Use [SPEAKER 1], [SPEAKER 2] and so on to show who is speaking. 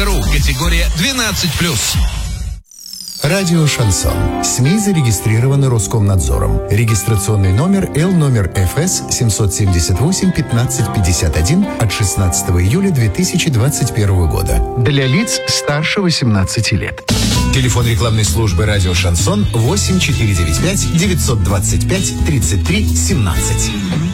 [SPEAKER 1] radio.rus.ru. Категория 12+.
[SPEAKER 2] Радио «Шансон». СМИ зарегистрированы Роскомнадзором. Регистрационный номер Л ФС 778-1551 от 16 июля 2021 года. Для лиц старше 18 лет. Телефон рекламной службы «Радио Шансон» 8495 925 33 17.